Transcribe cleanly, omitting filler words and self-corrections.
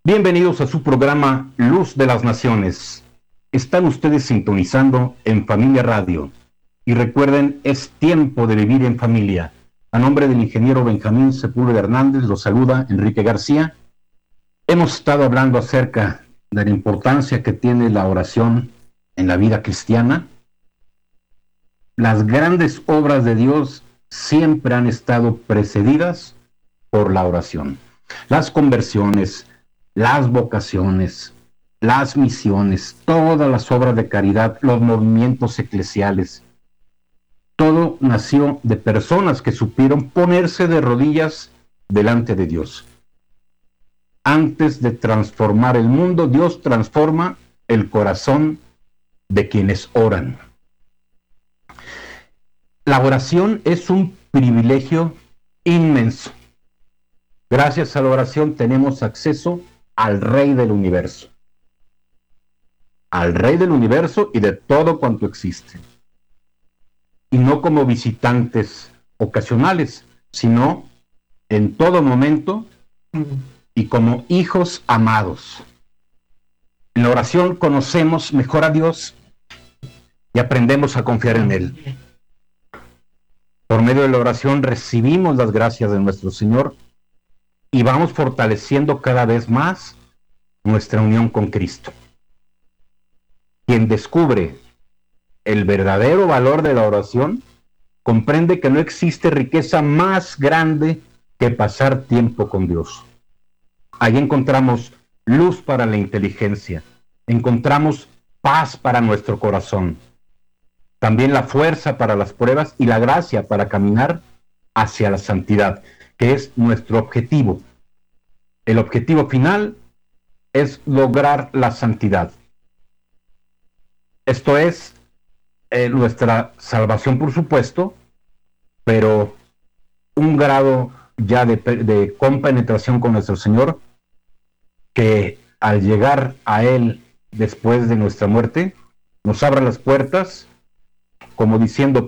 Bienvenidos a su programa Luz de las Naciones. Están ustedes sintonizando en Familia Radio. Y recuerden, es tiempo de vivir en familia. A nombre del ingeniero Benjamín Sepúlveda Hernández, los saluda Enrique García. Hemos estado hablando acerca de la importancia que tiene la oración en la vida cristiana. Las grandes obras de Dios siempre han estado precedidas por la oración. Las conversiones, las vocaciones, las misiones, todas las obras de caridad, los movimientos eclesiales, todo nació de personas que supieron ponerse de rodillas delante de Dios. Antes de transformar el mundo, Dios transforma el corazón de quienes oran. La oración es un privilegio inmenso. Gracias a la oración tenemos acceso al Rey del Universo. Al Rey del Universo y de todo cuanto existe. Y no como visitantes ocasionales, sino en todo momento y como hijos amados. En la oración conocemos mejor a Dios y aprendemos a confiar en Él. Por medio de la oración recibimos las gracias de nuestro Señor y vamos fortaleciendo cada vez más nuestra unión con Cristo. Quien descubre el verdadero valor de la oración comprende que no existe riqueza más grande que pasar tiempo con Dios. Ahí encontramos luz para la inteligencia, encontramos paz para nuestro corazón, también la fuerza para las pruebas y la gracia para caminar hacia la santidad, que es nuestro objetivo. El objetivo final es lograr la santidad. Esto es nuestra salvación, por supuesto, pero un grado ya de compenetración con nuestro Señor, que al llegar a Él después de nuestra muerte, nos abra las puertas, como diciendo,